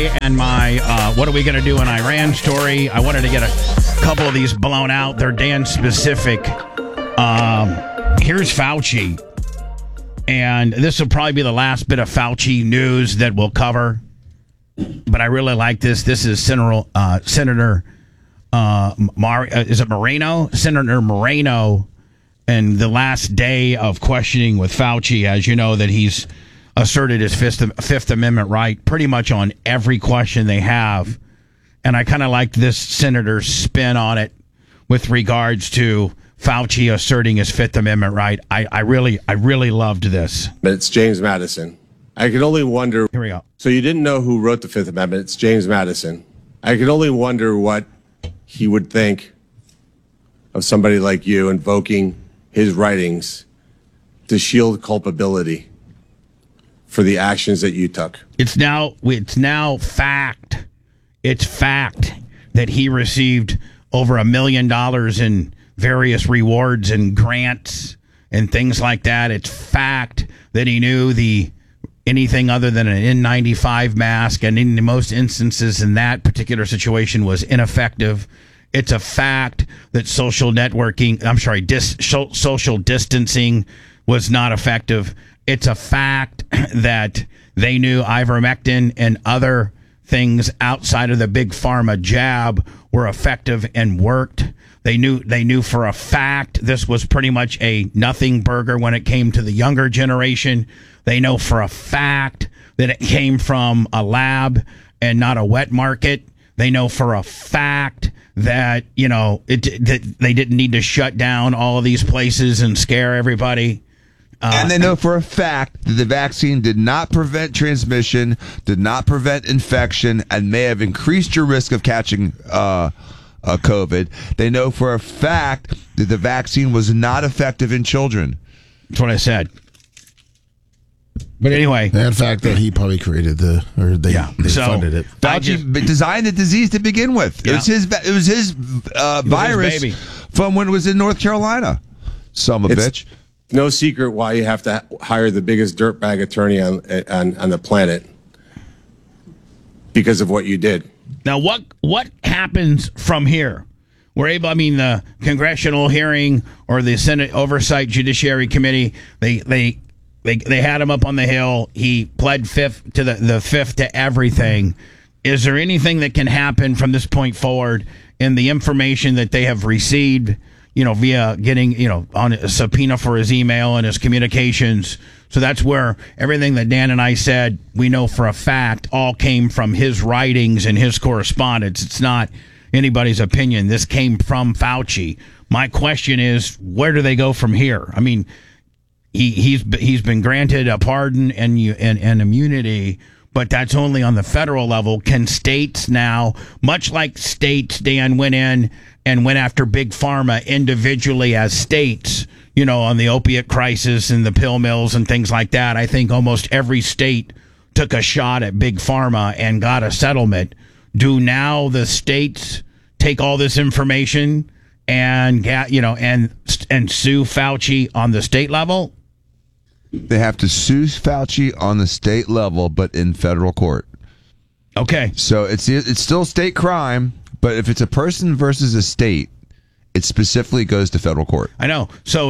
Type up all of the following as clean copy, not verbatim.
today and my what are we going to do in Iran story. I wanted to get a couple of these blown out. They're Dan specific. Here's Fauci. And this will probably be the last bit of Fauci news that we'll cover. But I really like this. This is Senator Moreno? Senator Moreno, and the last day of questioning with Fauci, as you know, that he's asserted his Fifth Amendment right pretty much on every question they have. And I kind of like this senator's spin on it with regards to Fauci asserting his Fifth Amendment right. I really loved this. It's James Madison. I can only wonder. Here we go. So you didn't know who wrote the Fifth Amendment. It's James Madison. I can only wonder what he would think of somebody like you invoking his writings to shield culpability for the actions that you took. It's now fact. It's fact that he received over $1 million in various rewards and grants and things like that. It's fact that he knew anything other than an N95 mask, and in most instances in that particular situation, was ineffective. It's a fact that social distancing was not effective. It's a fact that they knew ivermectin and other things outside of the big pharma jab were effective and worked. They knew for a fact this was pretty much a nothing burger when it came to the younger generation. They know for a fact that it came from a lab and not a wet market. They know for a fact that, that they didn't need to shut down all of these places and scare everybody. And they know for a fact that the vaccine did not prevent transmission, did not prevent infection, and may have increased your risk of catching COVID. They know for a fact that the vaccine was not effective in children. That's what I said. But anyway, and the fact that he probably created they funded it. Fauci designed the disease to begin with. Yeah. It was his virus baby from when it was in North Carolina. Son of a bitch. No secret why you have to hire the biggest dirtbag attorney on the planet, because of what you did. Now, what happens from here? The congressional hearing or the Senate Oversight Judiciary Committee, they had him up on the Hill. He pled fifth to the fifth to everything. Is there anything that can happen from this point forward in the information that they have received, via getting, on a subpoena for his email and his communications? So that's where everything that Dan and I said, we know for a fact, all came from his writings and his correspondence. It's not anybody's opinion. This came from Fauci. My question is, where do they go from here? I mean, he's been granted a pardon and immunity, but that's only on the federal level. Can states now, much like states, Dan, went in and went after Big Pharma individually as states, on the opiate crisis and the pill mills and things like that. I think almost every state took a shot at Big Pharma and got a settlement. Do now the states take all this information and and sue Fauci on the state level? They have to sue Fauci on the state level, but in federal court. Okay. So it's still state crime, but if it's a person versus a state, it specifically goes to federal court. I know. So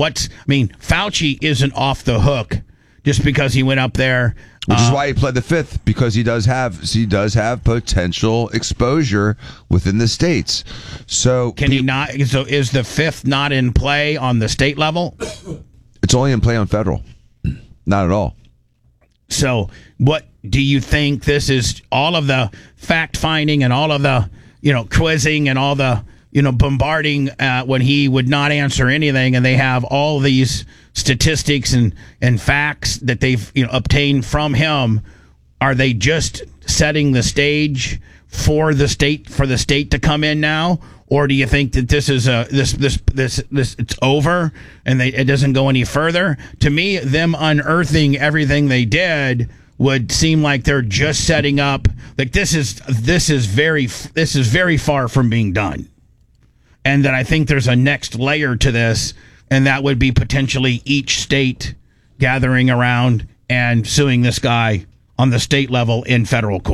Fauci isn't off the hook just because he went up there. Which is why he pled the fifth, because he does have potential exposure within the states. So can he not? So is the fifth not in play on the state level? It's only in play on federal. Not at all. So what do you think? This is all of the fact finding and all of the quizzing and all the bombarding when he would not answer anything, and they have all these statistics and facts that they've obtained from him. Are they just setting the stage for the state to come in now, or do you think that this is this it's over and it doesn't go any further? To me, them unearthing everything they did would seem like they're just setting up. Like this is very far from being done, and that I think there's a next layer to this, and that would be potentially each state gathering around and suing this guy on the state level in federal court.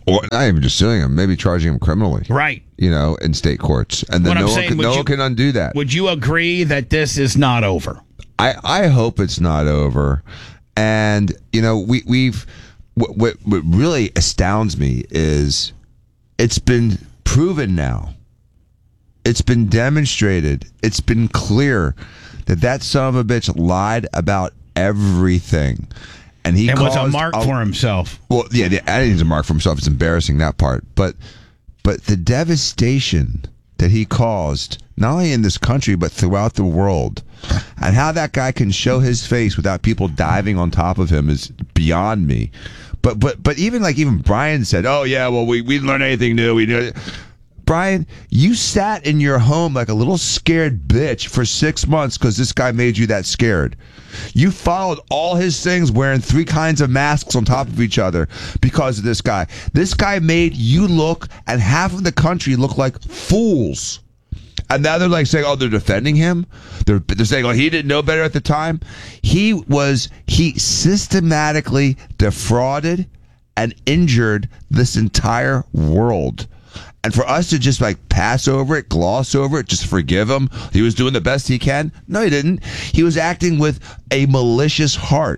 Or not even just suing him, maybe charging him criminally. Right. In state courts. And then no one can undo that. Would you agree that this is not over? I hope it's not over. And, we've what really astounds me is it's been proven now. It's been demonstrated. It's been clear that son of a bitch lied about everything. And he was a mark for himself. Well, yeah, I think he's a mark for himself. It's embarrassing, that part. But the devastation that he caused, not only in this country, but throughout the world, and how that guy can show his face without people diving on top of him is beyond me. But even Brian said, oh, yeah, well, we didn't learn anything new. We did. Brian, you sat in your home like a little scared bitch for 6 months because this guy made you that scared. You followed all his things wearing 3 kinds of masks on top of each other because of this guy. This guy made you look and half of the country look like fools. And now they're like saying, oh, they're defending him. They're saying, oh, he didn't know better at the time. He systematically defrauded and injured this entire world. And for us to just pass over it, gloss over it, just forgive him, he was doing the best he can. No, he didn't. He was acting with a malicious heart.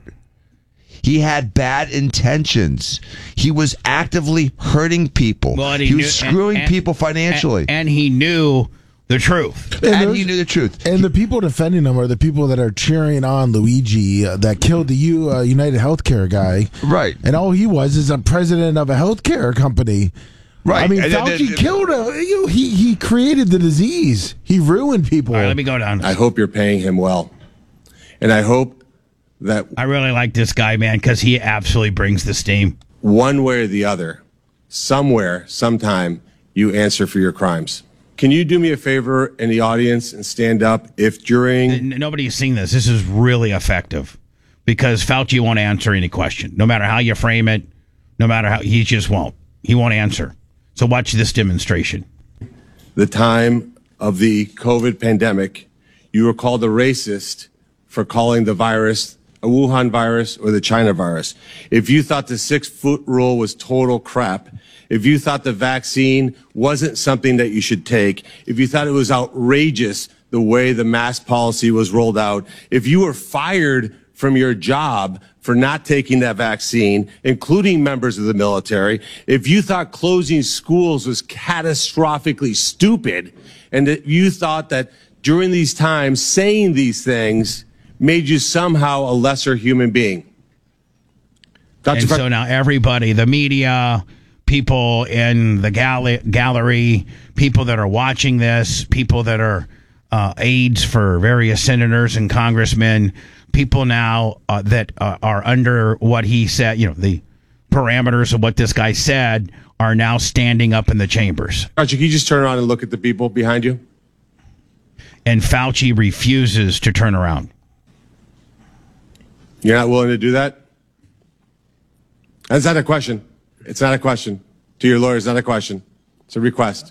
He had bad intentions. He was actively hurting people. Well, he was screwing people financially. And he knew the truth. And he knew the truth. And the people defending him are the people that are cheering on Luigi that killed the United Healthcare guy. Right. And all he was is a president of a healthcare company. Right. I mean, Fauci killed him. He created the disease. He ruined people. All right, let me go down. I hope you're paying him well. And I hope that I really like this guy, man, because he absolutely brings the steam. One way or the other, somewhere, sometime, you answer for your crimes. Can you do me a favor in the audience and stand up if during... Nobody's seen this. This is really effective because Fauci won't answer any question. No matter how you frame it, no matter how... He just won't. He won't answer. So watch this demonstration. The time of the COVID pandemic, you were called a racist for calling the virus a Wuhan virus or the China virus. If you thought the 6-foot rule was total crap, if you thought the vaccine wasn't something that you should take, if you thought it was outrageous the way the mask policy was rolled out, if you were fired from your job for not taking that vaccine, including members of the military, if you thought closing schools was catastrophically stupid, and that you thought that during these times saying these things made you somehow a lesser human being. So now everybody, the media, people in the gallery, people that are watching this, people that are aides for various senators and congressmen, people now that are under what he said, the parameters of what this guy said, are now standing up in the chambers. Archie, can you just turn around and look at the people behind you? And Fauci refuses to turn around. You're not willing to do that? That's not a question. It's not a question. To your lawyer, it's not a question. It's a request.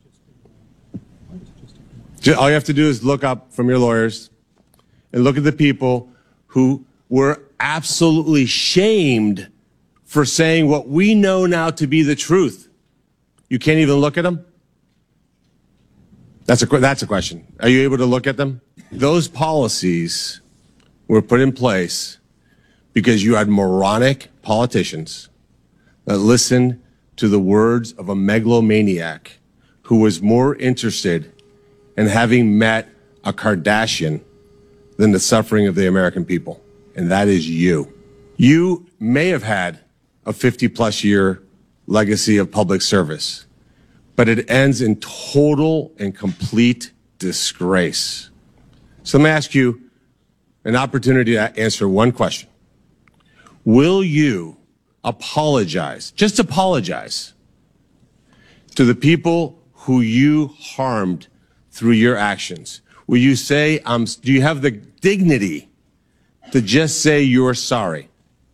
All you have to do is look up from your lawyers and look at the people who were absolutely shamed for saying what we know now to be the truth. You can't even look at them? That's a question. Are you able to look at them? Those policies were put in place because you had moronic politicians that listened to the words of a megalomaniac who was more interested in having met a Kardashian than the suffering of the American people. And that is you. You may have had a 50-plus year legacy of public service, but it ends in total and complete disgrace. So let me ask you an opportunity to answer one question. Will you apologize, just apologize, to the people who you harmed through your actions? Will you say, do you have the dignity to just say you're sorry?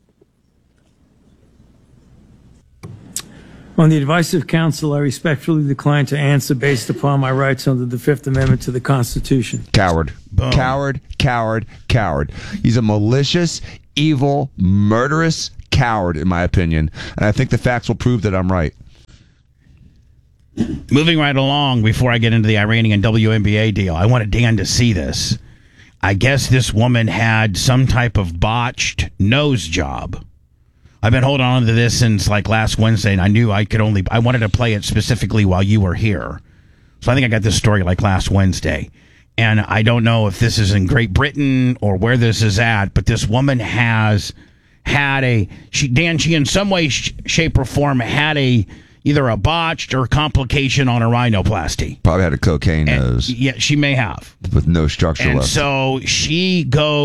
On the advice of counsel, I respectfully decline to answer based upon my rights under the Fifth Amendment to the Constitution. Coward. Coward. He's a malicious, evil, murderous coward, in my opinion. And I think the facts will prove that I'm right. Moving right along, before I get into the Iranian WNBA deal, I wanted Dan to see this. I guess this woman had some type of botched nose job. I've been holding on to this since like last Wednesday, and I knew I wanted to play it specifically while you were here. So I think I got this story like last Wednesday. And I don't know if this is in Great Britain or where this is at, but this woman has had she in some way, shape, or form had either a botched or complication on a rhinoplasty. Probably had a cocaine nose. Yeah, she may have. With no structure and left. So she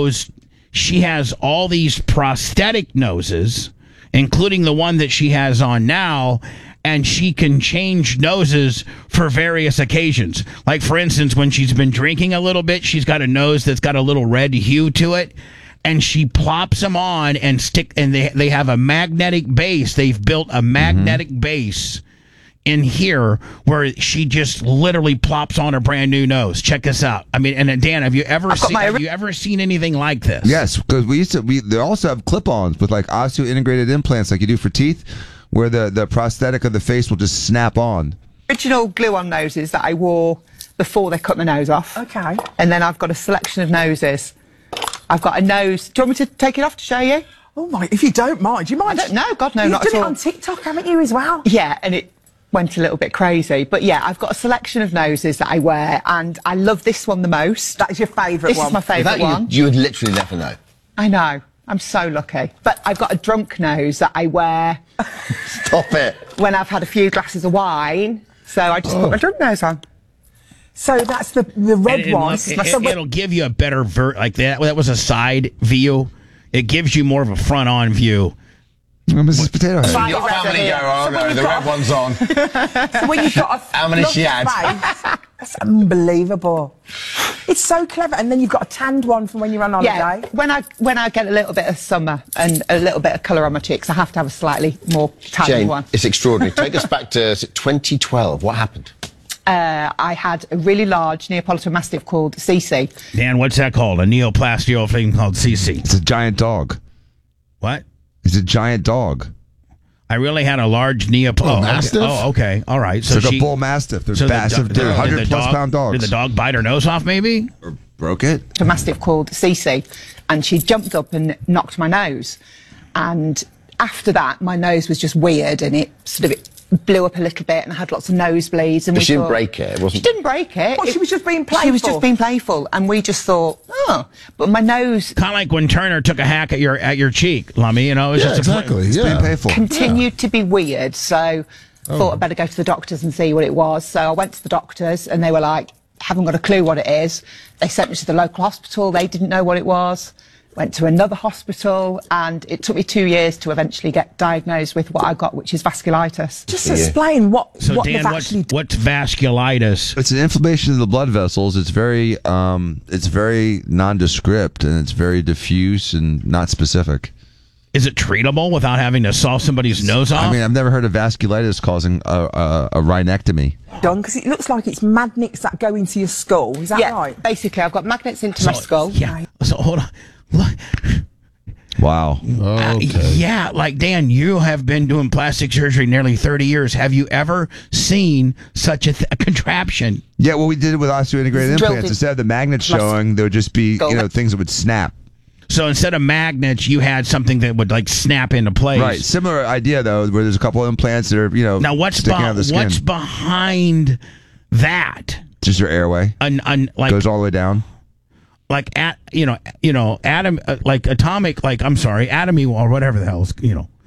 has all these prosthetic noses, including the one that she has on now, and she can change noses for various occasions. Like, for instance, when she's been drinking a little bit, she's got a nose that's got a little red hue to it, and she plops them on and they have a magnetic base. They've built a magnetic base in here where she just literally plops on a brand new nose. Check this out. I mean, and Dan, have you ever seen anything like this? Yes, because they also have clip-ons with like osseointegrated implants like you do for teeth, where the prosthetic of the face will just snap on. Original glue-on noses that I wore before they cut my nose off. Okay. And then I've got a selection of noses. I've got a nose. Do you want me to take it off to show you? Oh my! If you don't mind, do you mind? I don't know. God, no, You've not at done all. it on TikTok, haven't you, as well? Yeah, and it went a little bit crazy. But yeah, I've got a selection of noses that I wear, and I love this one the most. That is your favourite one. This is my favourite one. You would literally never know. I know. I'm so lucky. But I've got a drunk nose that I wear Stop it. when I've had a few glasses of wine. So I just put my drunk nose on. So that's the red And one. it'll give you a better like that. That was a side view. It gives you more of a front-on view. Mrs. Potato Head. Slightly Your red family here. go, oh So when no, you've the got red one's on. So when you've got a How many she had? face, that's unbelievable. It's so clever. And then you've got a tanned one from when you're on holiday. Yeah, when I get a little bit of summer and a little bit of colour on my cheeks, I have to have a slightly more tan Jane, one. it's extraordinary. Take us back to 2012. What happened? I had a really large Neapolitan Mastiff called Cece. Dan, what's that called? A neoplastio thing called CC. It's a giant dog. What? It's a giant dog. I really had a large Mastiff? Okay. All right. So It's like a bull mastiff. They're so massive, did 100-plus pound dogs. Did the dog bite her nose off, maybe? Or broke it? A Mastiff called Cece, and she jumped up and knocked my nose. And after that, my nose was just weird, and it sort of blew up a little bit, and I had lots of nosebleeds. And But we she didn't thought, break it, wasn't She didn't break it. What, she was just being playful? She was just being playful, and we just thought, oh, but my nose Kind of like when Turner took a hack at your cheek, Lummy. You know, it was Yeah, just exactly. It's Yeah. been painful. continued to be weird, so thought I'd better go to the doctors and see what it was. So I went to the doctors, and they were like, haven't got a clue what it is. They sent me to the local hospital. They didn't know what it was. Went to another hospital, and it took me 2 years to eventually get diagnosed with what I got, which is vasculitis. Just explain what So what Dan, they've actually what's vasculitis? It's an inflammation of the blood vessels. It's very nondescript, and it's very diffuse and not specific. Is it treatable without having to saw somebody's nose off? I mean, I've never heard of vasculitis causing a rhinectomy. done, because it looks like it's magnets that go into your skull. Is that Yeah, right? basically, I've got magnets into my skull. Yeah. So hold on. Look. Wow. Yeah, like Dan, you have been doing plastic surgery nearly 30 years. Have you ever seen such a contraption? Yeah, well, we did it with osseointegrated Drilled implants. in- Instead of the magnets showing, there would just be things that would snap. So instead of magnets, you had something that would like snap into place. Right. Similar idea though, where there's a couple of implants that are Now sticking out of the skin. what's behind that? Just your airway Like goes all the way down. like atom like atomic atomy or whatever the hell is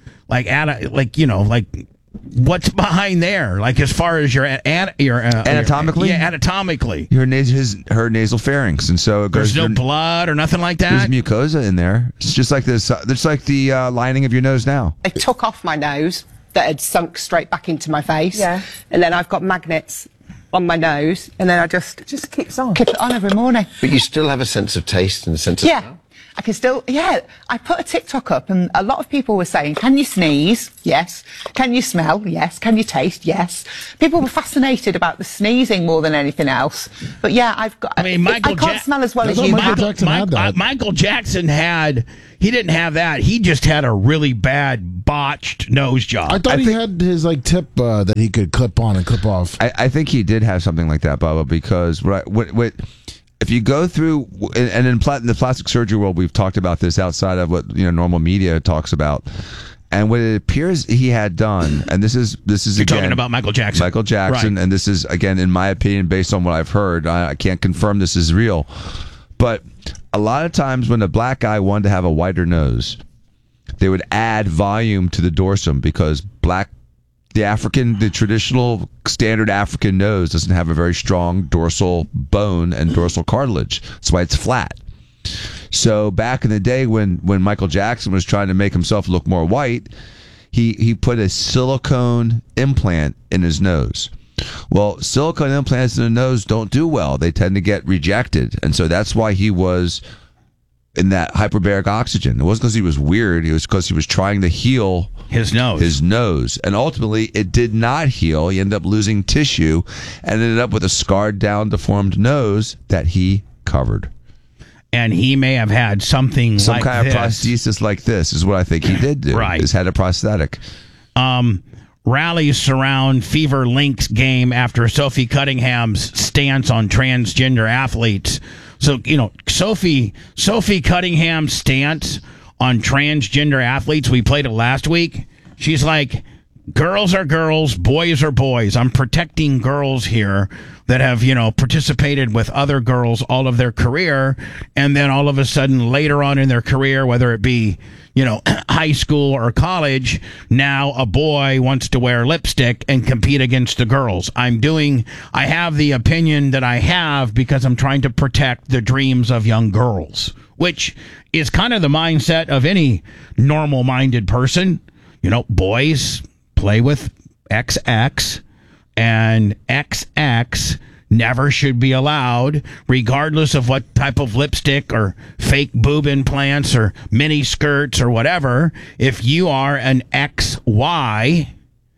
like what's behind there, like as far as your Anatomically? anatomically Her nasal pharynx, and so it goes. there's no blood or nothing like There's that. mucosa in there. It's just like this. It's like the lining of your nose now. They took off my nose that had sunk straight back into my face. Yeah. And then I've got magnets on my nose, and then I just Just keeps on. keep it on every morning. But you still have a sense of taste and a sense of Yeah. smell? I can still, I put a TikTok up and a lot of people were saying, can you sneeze? Yes. Can you smell? Yes. Can you taste? Yes. People were fascinated about the sneezing more than anything else. But yeah, I can't smell as well as you. Michael Jackson he didn't have that. He just had a really bad botched nose job. I thought he had his tip that he could clip on and clip off. I think he did have something like that, Bubba, because what if you go through, and in the plastic surgery world, we've talked about this outside of what normal media talks about, and what it appears he had done, and this is You're again talking about Michael Jackson, right. And this is again, in my opinion, based on what I've heard. I can't confirm this is real, but a lot of times when a black guy wanted to have a wider nose, they would add volume to the dorsum because the traditional standard African nose doesn't have a very strong dorsal bone and dorsal cartilage. That's why it's flat. So back in the day when Michael Jackson was trying to make himself look more white, he put a silicone implant in his nose. Well, silicone implants in the nose don't do well. They tend to get rejected. And so that's why he was in that hyperbaric oxygen. It wasn't because he was weird. It was because he was trying to heal his nose. And ultimately, it did not heal. He ended up losing tissue and ended up with a scarred down, deformed nose that he covered. And he may have had some kind of prosthesis like this is what I think he did do. Right. He's had a prosthetic. Rallies surround Fever Links game after Sophie Cunningham's stance on transgender athletes. So, Sophie Cunningham's stance on transgender athletes, we played it last week. She's like, girls are girls, boys are boys. I'm protecting girls here that have, participated with other girls all of their career. And then all of a sudden later on in their career, whether it be, high school or college, now a boy wants to wear lipstick and compete against the girls. I have the opinion that I have because I'm trying to protect the dreams of young girls, which is kind of the mindset of any normal-minded person. Boys play with XX, and XX never should be allowed, regardless of what type of lipstick or fake boob implants or mini skirts or whatever. If you are an XY,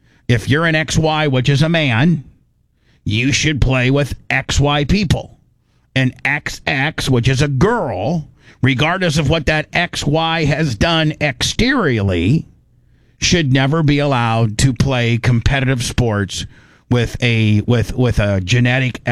which is a man, you should play with XY people. An XX, which is a girl, regardless of what that XY has done exteriorly, should never be allowed to play competitive sports with a genetic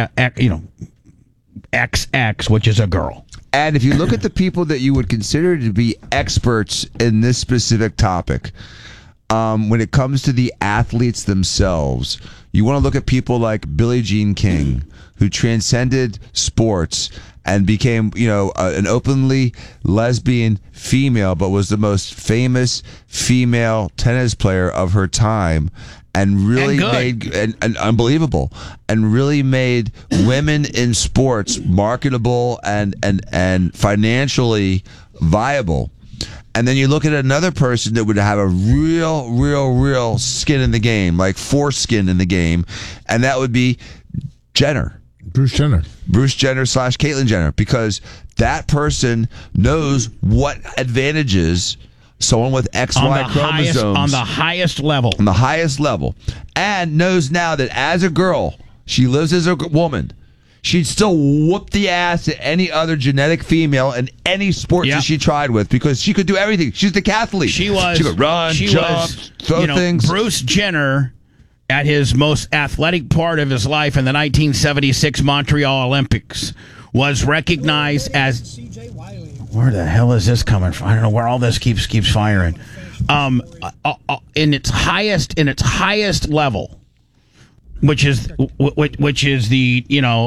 XX, which is a girl. And if you look at the people that you would consider to be experts in this specific topic, when it comes to the athletes themselves, you want to look at people like Billie Jean King, who transcended sports and became, an openly lesbian female, but was the most famous female tennis player of her time. And really made and unbelievable, and really made women in sports marketable and financially viable. And then you look at another person that would have a real skin in the game, like foreskin in the game, and that would be Bruce Jenner / Caitlyn Jenner, because that person knows what advantages someone with XY chromosomes on the highest level, and knows now that as a girl, she lives as a woman, she'd still whoop the ass at any other genetic female in any sport that she tried with, because she could do everything. She's the decathlete. She could run, jump, throw things. Bruce Jenner, at his most athletic part of his life in the 1976 Montreal Olympics, was recognized as... Where the hell is this coming from? I don't know where all this keeps firing. In its highest level, which is the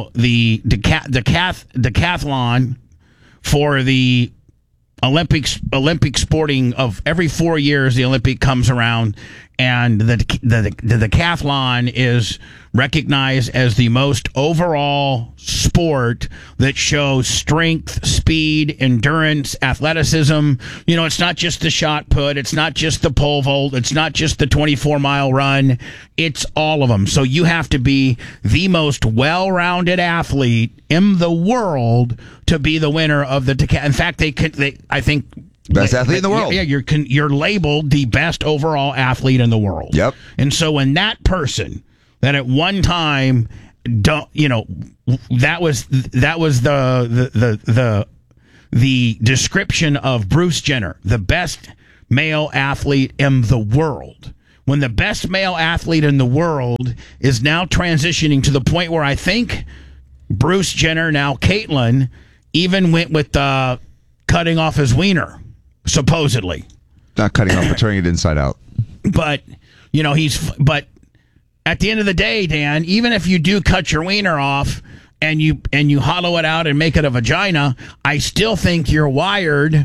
decathlon for the Olympic sporting of every 4 years. The Olympic comes around, and the decathlon is recognized as the most overall sport that shows strength, speed, endurance, athleticism. You know, it's not just the shot put, it's not just the pole vault, it's not just the 24-mile run, it's all of them. So you have to be the most well-rounded athlete in the world to be the winner of the decathlon. In fact, I think best athlete in the world. Yeah, you're labeled the best overall athlete in the world. Yep. And so when that person that at one time, that was the description of Bruce Jenner, the best male athlete in the world. When the best male athlete in the world is now transitioning to the point where I think Bruce Jenner, now Caitlyn, even went with cutting off his wiener, supposedly. Not cutting off, but turning it inside out. But, but at the end of the day, Dan, even if you do cut your wiener off and you hollow it out and make it a vagina, I still think you're wired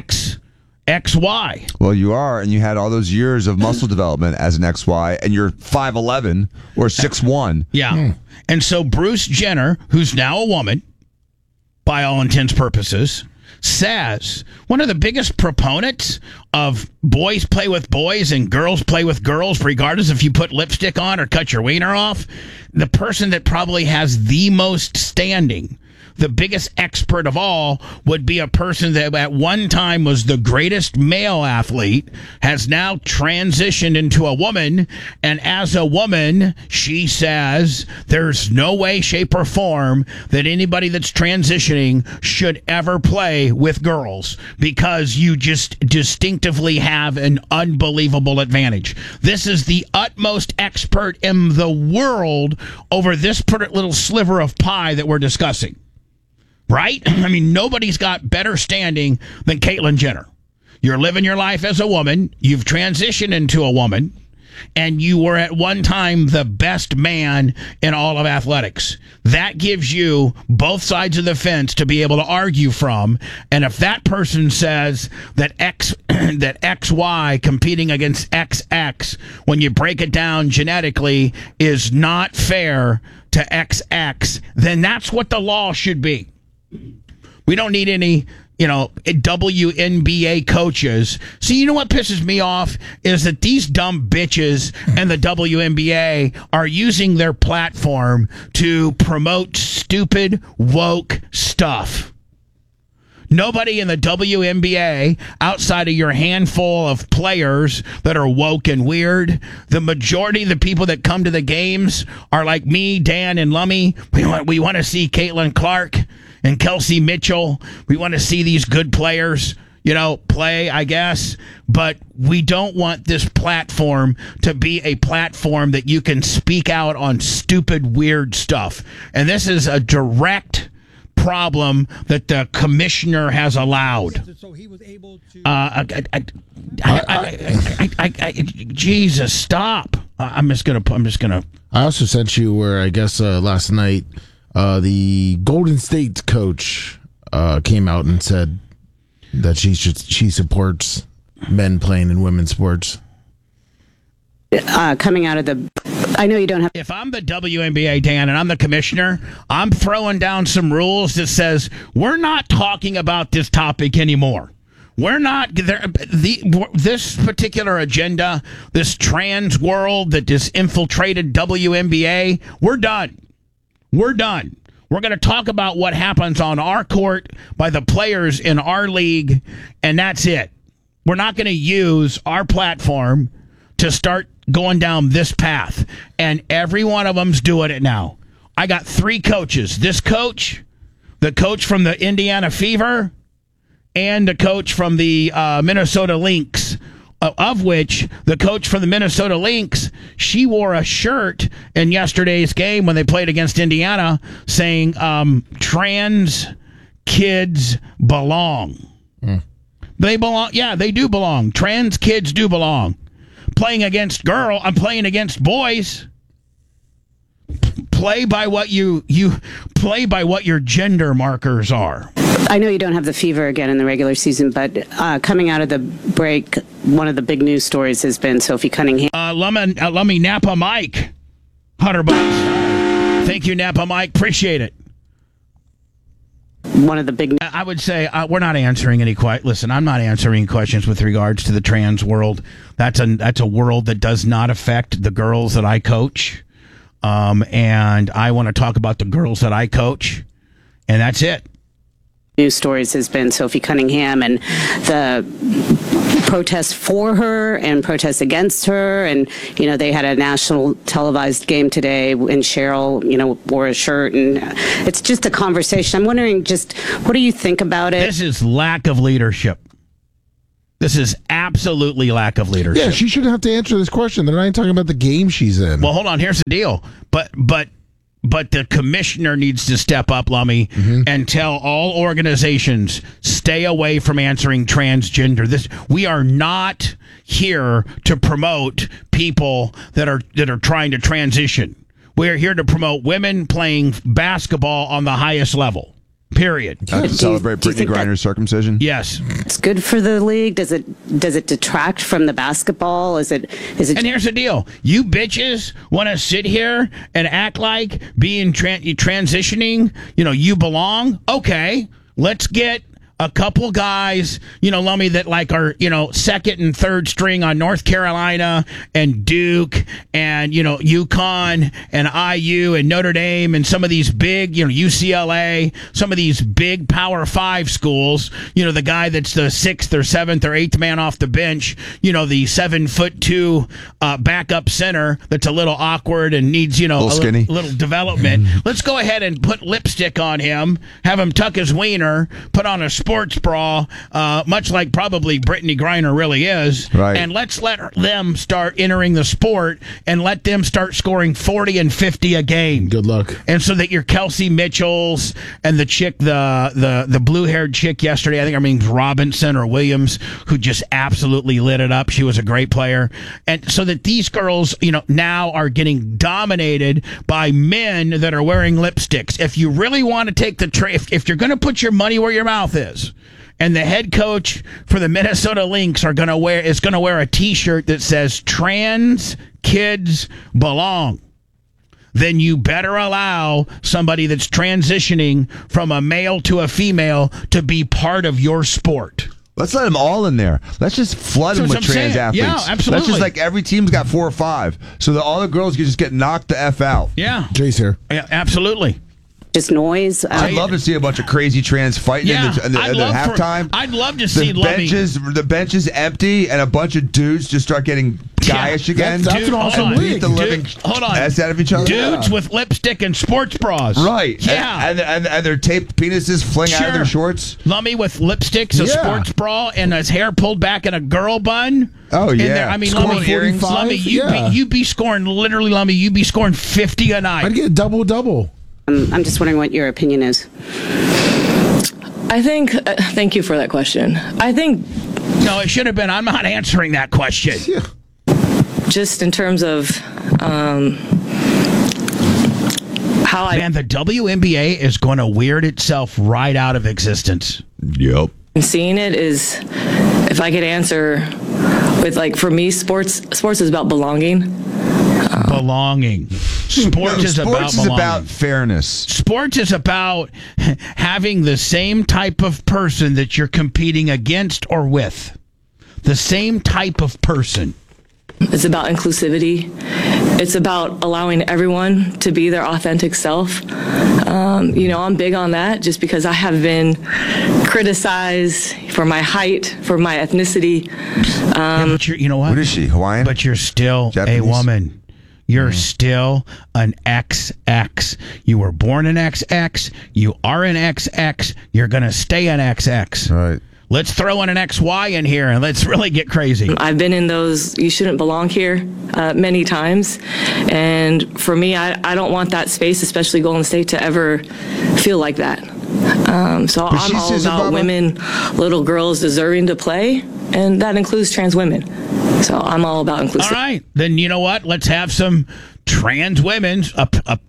XY. Well, you are, and you had all those years of muscle development as an XY, and you're 5'11" or 6'1". Yeah. And so Bruce Jenner, who's now a woman, by all intents and purposes, says one of the biggest proponents of boys play with boys and girls play with girls, regardless if you put lipstick on or cut your wiener off, the person that probably has the most standing, the biggest expert of all, would be a person that at one time was the greatest male athlete, has now transitioned into a woman, and as a woman, she says there's no way, shape, or form that anybody that's transitioning should ever play with girls because you just distinctively have an unbelievable advantage. This is the utmost expert in the world over this little sliver of pie that we're discussing. Right? I mean, nobody's got better standing than Caitlyn Jenner. You're living your life as a woman. You've transitioned into a woman. And you were at one time the best man in all of athletics. That gives you both sides of the fence to be able to argue from. And if that person says that that XY competing against XX, when you break it down genetically, is not fair to XX, then that's what the law should be. We don't need any, WNBA coaches. See, you know what pisses me off is that these dumb bitches and the WNBA are using their platform to promote stupid, woke stuff. Nobody in the WNBA, outside of your handful of players that are woke and weird, the majority of the people that come to the games are like me, Dan, and Lummy. We want to see Caitlin Clark and Kelsey Mitchell. We want to see these good players, play, I guess. But we don't want this platform to be a platform that you can speak out on stupid, weird stuff. And this is a direct problem that the commissioner has allowed. So he was able to. Jesus, stop! I'm just gonna. I also sent you where I guess last night the Golden State coach came out and said that she supports men playing in women's sports. Coming out of the. I know you don't have. If I'm the WNBA, Dan, and I'm the commissioner, I'm throwing down some rules that says we're not talking about this topic anymore. We're not this particular agenda, this trans world that just infiltrated WNBA. We're done. We're done. We're going to talk about what happens on our court by the players in our league, and that's it. We're not going to use our platform to start going down this path, and every one of them's doing it now. I got 3 coaches. This coach, the coach from the Indiana Fever, and the coach from the Minnesota Lynx, of which the coach from the Minnesota Lynx, she wore a shirt in yesterday's game when they played against Indiana saying trans kids belong. They belong. Yeah, they do belong. Trans kids do belong. Playing against I'm playing against boys. Play by what you play by what your gender markers are. I know you don't have the fever again in the regular season, but coming out of the break, one of the big news stories has been Sophie Cunningham. Let me Napa Mike. $100. Thank you, Napa Mike. Appreciate it. One of the big. I would say we're not answering any questions. Listen, I'm not answering questions with regards to the trans world. That's a world that does not affect the girls that I coach. And I want to talk about the girls that I coach, and that's it. News stories has been Sophie Cunningham and the protests for her and protests against her. And, they had a national televised game today and Cheryl, wore a shirt, and it's just a conversation. I'm wondering what do you think about it? This is lack of leadership. This is absolutely lack of leadership. Yeah, she shouldn't have to answer this question. They're not even talking about the game she's in. Well, hold on. Here's the deal. But the commissioner needs to step up, Lummy, and tell all organizations, stay away from answering transgender. We are not here to promote people that are trying to transition. We are here to promote women playing basketball on the highest level. Period. To celebrate Brittany Griner's circumcision? Yes. It's good for the league. Does it detract from the basketball? Is it? And here's the deal. You bitches want to sit here and act like being transitioning, you belong? Okay. Let's get a couple guys, Lummy, that are, second and third string on North Carolina and Duke and, UConn and IU and Notre Dame and some of these big, UCLA, some of these big Power 5 schools, the guy that's the 6th or 7th or 8th man off the bench, the 7'2" backup center that's a little awkward and needs, a little development. Let's go ahead and put lipstick on him, have him tuck his wiener, put on a sports bra, much like probably Brittany Griner really is. Right. And let's let them start entering the sport and let them start scoring 40 and 50 a game. Good luck. And so that your Kelsey Mitchells and the chick, the blue-haired chick yesterday, I think her name's Robinson or Williams, who just absolutely lit it up. She was a great player. And so that these girls, now are getting dominated by men that are wearing lipsticks. If you really want to take if you're going to put your money where your mouth is, and the head coach for the Minnesota Lynx is going to wear a T-shirt that says "Trans Kids Belong," then you better allow somebody that's transitioning from a male to a female to be part of your sport. Let's let them all in there. Let's just flood them with trans athletes. Yeah, absolutely. Let's just every team's got 4 or 5, so that all the girls can just get knocked the F out. Yeah. Jay's here. Yeah, absolutely. Just noise. I'd love to see a bunch of crazy trans fighting in the halftime. I'd love to see the benches empty and a bunch of dudes just start getting guyish again. That's an awesome league. Beat the living S out of each other. Dudes with lipstick and sports bras. Right. Yeah. And their taped penises fling out of their shorts. Lummy with lipsticks, a sports bra, and his hair pulled back in a girl bun. Oh, yeah. Lummy, you'd be scoring, literally, Lummy, you'd be scoring 50 a night. I'd get a double-double. I'm just wondering what your opinion is. I think, thank you for that question. I think... No, it should have been, I'm not answering that question. Yeah. Just in terms of how Man, the WNBA is going to weird itself right out of existence. Yep. Seeing it is, if I could answer with, for me, sports is about belonging. Belonging. Sports is about fairness. Sports is about having the same type of person that you're competing against or with. The same type of person. It's about inclusivity. It's about allowing everyone to be their authentic self. I'm big on that just because I have been criticized for my height, for my ethnicity. But you know what? What is she, Hawaiian? But you're still Japanese? A woman. You're still an XX. You were born an XX. You are an XX. You're going to stay an XX. Right. Let's throw in an XY in here and let's really get crazy. I've been in those you shouldn't belong here many times. And for me, I don't want that space, especially Golden State, to ever feel like that. So I'm all about women, little girls deserving to play, and that includes trans women. So I'm all about inclusivity. All right. Then you know what? Let's have some trans women,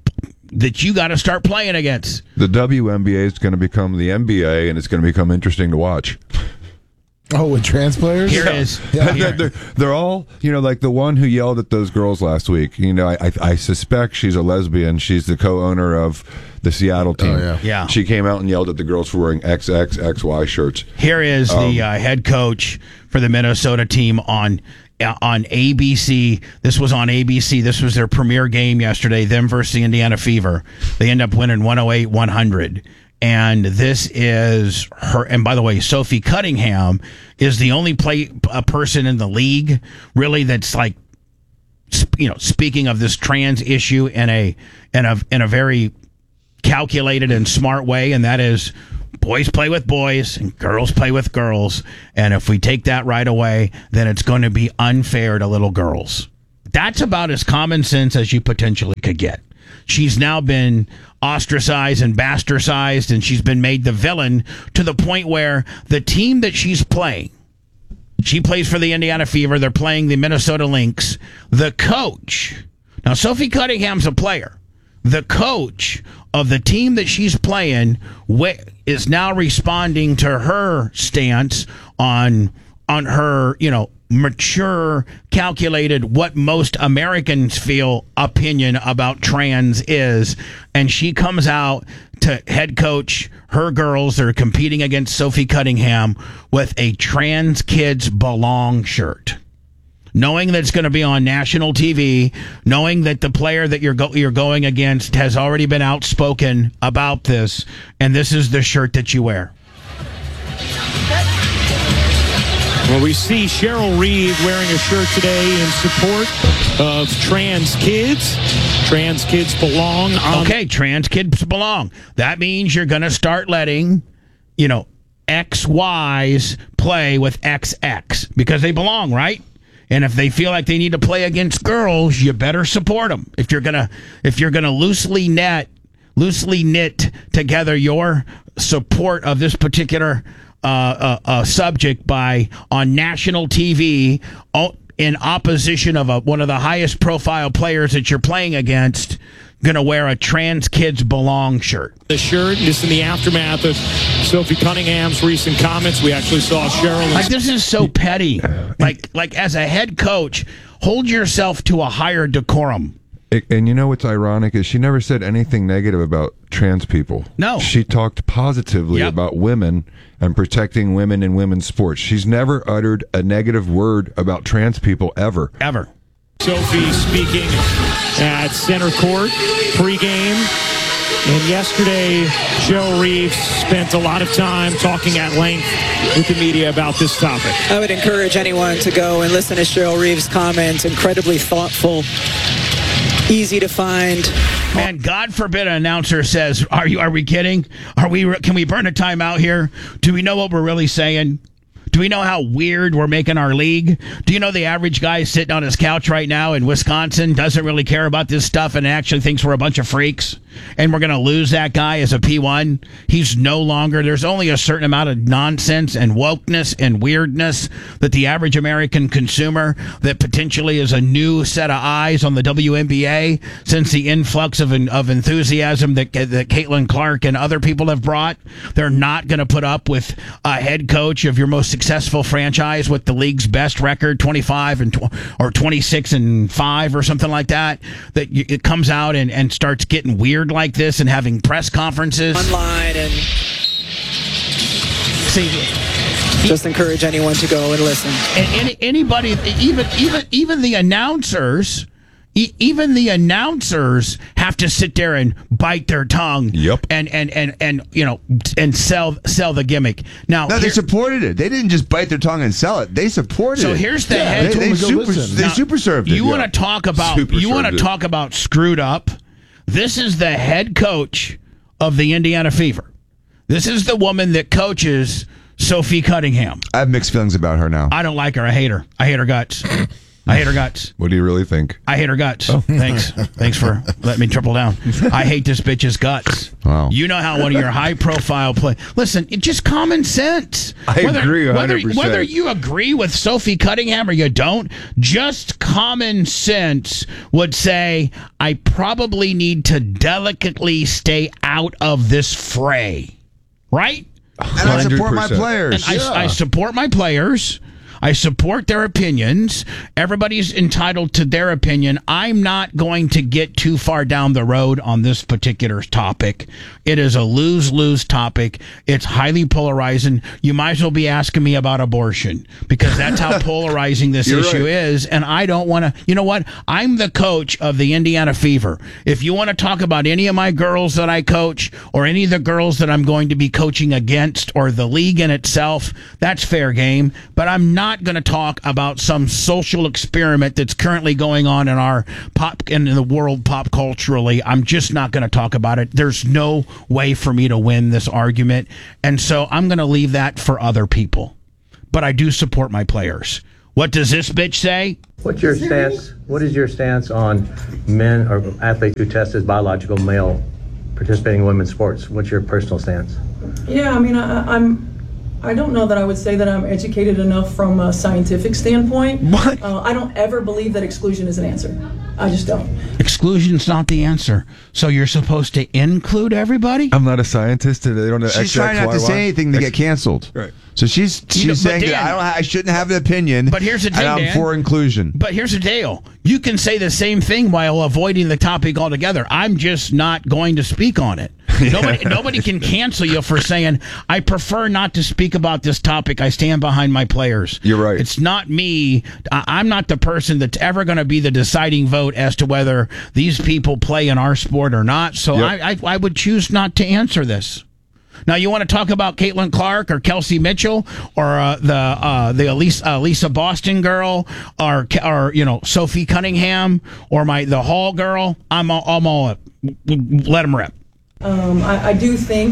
that you got to start playing against. The WNBA is going to become the NBA, and it's going to become interesting to watch. Oh, with trans players? Here is. They're all, like the one who yelled at those girls last week. I suspect she's a lesbian. She's the co-owner of the Seattle team. Oh, yeah. She came out and yelled at the girls for wearing XXXY shirts. Here is the head coach for the Minnesota team on ABC. This was on ABC. This was their premier game yesterday, them versus the Indiana Fever. They end up winning 108-100. And this is her. And by the way, Sophie Cunningham is the only person in the league really that's like, speaking of this trans issue in a very calculated and smart way, and that is boys play with boys and girls play with girls. And if we take that right away, then it's going to be unfair to little girls. That's about as common sense as you potentially could get. She's now been ostracized and bastardized, and she's been made the villain to the point where the team that she's playing, she plays for the Indiana Fever. They're playing the Minnesota Lynx. The coach, now Sophie Cunningham's a player. The coach of the team that she's playing is now responding to her stance on her, mature, calculated, what most Americans feel opinion about trans is. And she comes out to head coach her girls that are competing against Sophie Cunningham with a Trans Kids Belong shirt. Knowing that it's going to be on national TV, knowing that the player that you're going against has already been outspoken about this, and this is the shirt that you wear. Well, we see Cheryl Reeve wearing a shirt today in support of trans kids. Trans kids belong. Okay, trans kids belong. That means you're going to start letting, XYs play with XX because they belong, right? And if they feel like they need to play against girls, you better support them. If you're gonna loosely knit together your support of this particular subject on national TV in opposition of one of the highest profile players that you're playing against, gonna wear a Trans Kids Belong shirt. The shirt, this in the aftermath of Sophie Cunningham's recent comments. We actually saw Cheryl. Like, this is so petty. Like as a head coach, hold yourself to a higher decorum. And what's ironic is she never said anything negative about trans people. No. She talked positively about women and protecting women in women's sports. She's never uttered a negative word about trans people ever. Ever. Sophie speaking at center court pregame. And yesterday, Cheryl Reeves spent a lot of time talking at length with the media about this topic. I would encourage anyone to go and listen to Cheryl Reeves' comments. Incredibly thoughtful, easy to find. Man, God forbid an announcer says, are we kidding? Can we burn a timeout here? Do we know what we're really saying? Do we know how weird we're making our league? Do you know the average guy sitting on his couch right now in Wisconsin doesn't really care about this stuff and actually thinks we're a bunch of freaks? And we're going to lose that guy as a P1? He's no longer... There's only a certain amount of nonsense and wokeness and weirdness that the average American consumer that potentially is a new set of eyes on the WNBA since the influx of enthusiasm that Caitlin Clark and other people have brought. They're not going to put up with a head coach of your most successful franchise with the league's best record, 25 or 26-5 or something like that. That it comes out and starts getting weird like this and having press conferences online. And just encourage anyone to go and listen. And anybody, even the announcers. Even the announcers have to sit there and bite their tongue. Yep. And sell the gimmick. Now they supported it. They didn't just bite their tongue and sell it. They supported it. So here's the head. They super served it. You want to talk about screwed up? This is the head coach of the Indiana Fever. This is the woman that coaches Sophie Cunningham. I have mixed feelings about her now. I don't like her. I hate her. I hate her guts. I hate her guts. What do you really think? I hate her guts. Oh. Thanks. Thanks for letting me triple down. I hate this bitch's guts. Wow. You know how one of your high-profile play. Listen, it's just common sense. I agree 100%. Whether you agree with Sophie Cunningham or you don't, just common sense would say, I probably need to delicately stay out of this fray. Right? And I support my 100%. players. And I support my players. I support their opinions. Everybody's entitled to their opinion. I'm not going to get too far down the road on this particular topic. It is a lose-lose topic. It's highly polarizing. You might as well be asking me about abortion because that's how polarizing this issue is. And I don't want to, you know what? I'm the coach of the Indiana Fever. If you want to talk about any of my girls that I coach or any of the girls that I'm going to be coaching against or the league in itself, that's fair game. But I'm not going to talk about some social experiment that's currently going on in our in the world pop culturally. I'm just not going to talk about it. There's no way for me to win this argument, and so I'm going to leave that for other people. But I do support my players. What does this bitch say? What's your stance? What is your stance on men or athletes who test as biological male participating in women's sports? What's your personal stance? Yeah, I mean, I don't know that I would say that I'm educated enough from a scientific standpoint. What? I don't ever believe that exclusion is an answer. I just don't. Exclusion's not the answer. So you're supposed to include everybody? I'm not a scientist. And they don't know She's trying not to say anything to get canceled. Right. So she's saying Dan, that I shouldn't have an opinion. But here's the thing, and I'm Dan. for inclusion. But here's the deal. You can say the same thing while avoiding the topic altogether. I'm just not going to speak on it. Nobody can cancel you for saying, I prefer not to speak about this topic. I stand behind my players. You're right. It's not me. I'm not the person that's ever going to be the deciding vote as to whether these people play in our sport or not. So Yep. I would choose not to answer this. Now, you want to talk about Caitlin Clark or Kelsey Mitchell or the Lisa Boston girl or Sophie Cunningham or the Hall girl? I'm all up. Let them rip. I do think,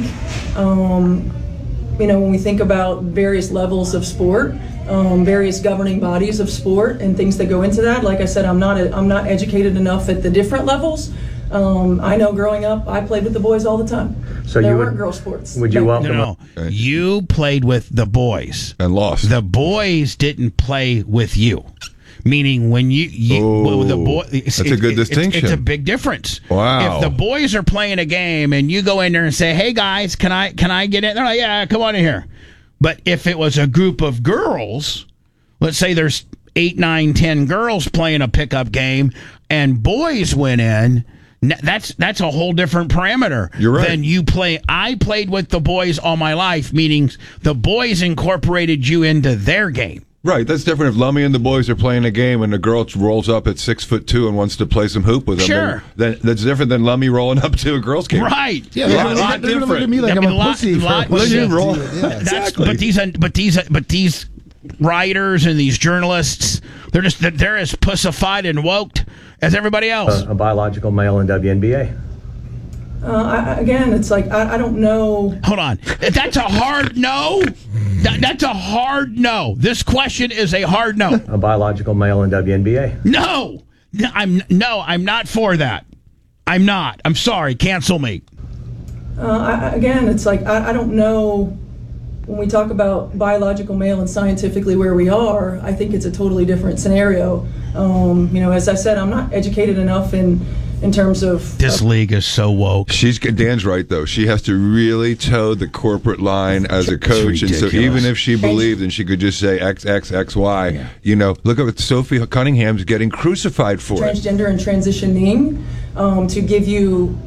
when we think about various levels of sport, various governing bodies of sport and things that go into that, like I said, I'm not educated enough at the different levels. I know growing up, I played with the boys all the time. So there weren't girl sports. Would you welcome? No. You played with the boys and lost. The boys didn't play with you. Meaning when the boy, that's a good distinction. It's a big difference. Wow. If the boys are playing a game and you go in there and say, "Hey guys, can I get in?" They're like, "Yeah, come on in here." But if it was a group of girls, let's say there's 8, 9, 10 girls playing a pickup game, and boys went in. That's a whole different parameter. You're right. Than you play. I played with the boys all my life, meaning the boys incorporated you into their game. Right, that's different if Lummy and the boys are playing a game and the girl rolls up at 6'2" and wants to play some hoop with them. Sure. Then that's different than Lummy rolling up to a girl's game. Right. Yeah, a they're lot gonna look at different. me like I'm a pussy. Exactly. But these writers and these journalists, they're as pussified and woke as everybody else. A biological male in WNBA. Again, it's like I don't know. Hold on, that's a hard no. That's a hard no. This question is a hard no. A biological male in WNBA. No, I'm not for that. I'm not. I'm sorry. Cancel me. Again, it's like I don't know. When we talk about biological male and scientifically where we are, I think it's a totally different scenario. As I said, I'm not educated enough in terms of this league is so woke. Dan's right though. She has to really toe the corporate line as a coach, and so even if she believed, and she could just say X X X Y. Look at what Sophie Cunningham's getting crucified for. Transgender and transitioning to give you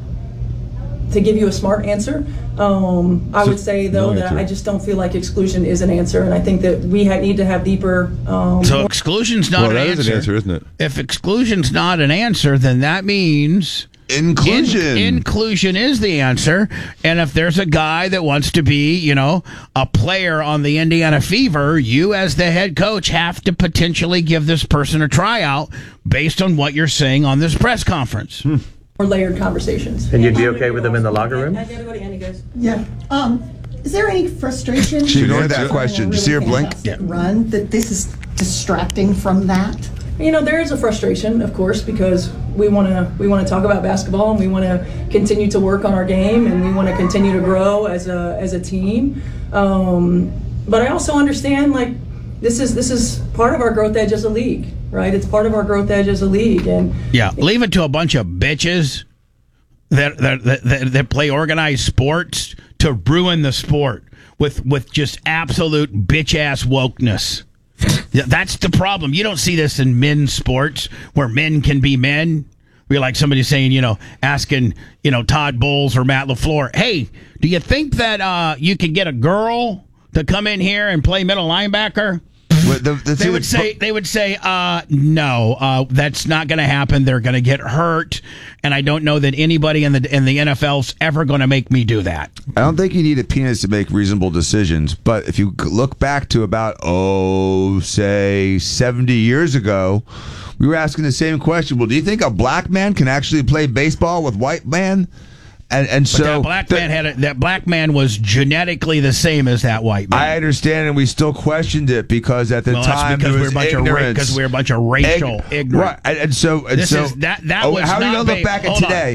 a smart answer. I would say, though, that I just don't feel like exclusion is an answer, and I think that we need to have deeper... So exclusion's not an answer. That is an answer, isn't it? If exclusion's not an answer, then that means... Inclusion. Inclusion is the answer, and if there's a guy that wants to be, a player on the Indiana Fever, you as the head coach have to potentially give this person a tryout based on what you're saying on this press conference. More layered conversations. And you'd be okay with them in the locker room? Yeah. Is there any frustration? She ignored that question. Did you see her blink? Run that this is distracting from that. there is a frustration, of course, because we want to talk about basketball and we want to continue to work on our game and we want to continue to grow as a team. But I also understand, like, this is part of our growth edge as a league, right? It's part of our growth edge as a league, and leave it to a bunch of bitches that play organized sports to ruin the sport with just absolute bitch ass wokeness. That's the problem. You don't see this in men's sports where men can be men. We're like somebody saying, asking, Todd Bowles or Matt LaFleur, hey, do you think that you could get a girl to come in here and play middle linebacker? They would say, no, that's not going to happen. They're going to get hurt, and I don't know that anybody in the NFL's ever going to make me do that. I don't think you need a penis to make reasonable decisions, but if you look back to about, say 70 years ago, we were asking the same question. Well, do you think a black man can actually play baseball with white man? And so that black man was genetically the same as that white man. I understand, and we still questioned it because at the time because there was ignorance. Because we're a bunch of racial ignorant. Right, and so that was how are you going to look back at today?